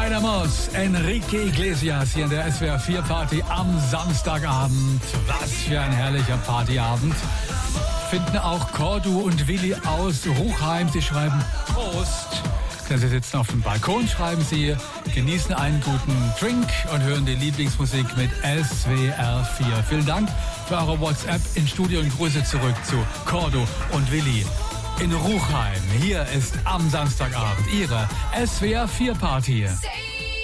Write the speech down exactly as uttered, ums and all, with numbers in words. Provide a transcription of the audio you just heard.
Dynamos, Enrique Iglesias hier in der S W R vier Party am Samstagabend. Was für ein herrlicher Partyabend. Finden auch Cordu und Willi aus Ruchheim. Sie schreiben Prost. Denn sie sitzen auf dem Balkon, schreiben sie, genießen einen guten Drink und hören die Lieblingsmusik mit S W R vier. Vielen Dank für eure WhatsApp ins Studio und Grüße zurück zu Cordu und Willi in Ruchheim. Hier ist am Samstagabend Ihre S W R vier Party.